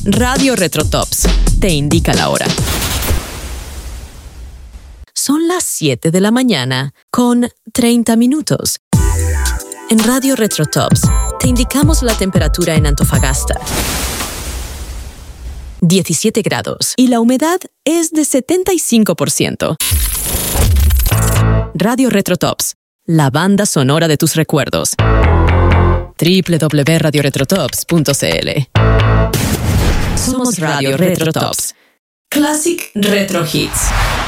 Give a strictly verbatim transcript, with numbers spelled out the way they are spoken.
Radio Retrotops te indica la hora. Son las siete de la mañana con treinta minutos. En Radio Retrotops te indicamos la temperatura en Antofagasta. diecisiete grados y la humedad es de setenta y cinco por ciento. Radio Retrotops, la banda sonora de tus recuerdos. doble u doble u doble u punto radio retrotops punto c l. Somos Radio Retrotops. Classic Retro Hits.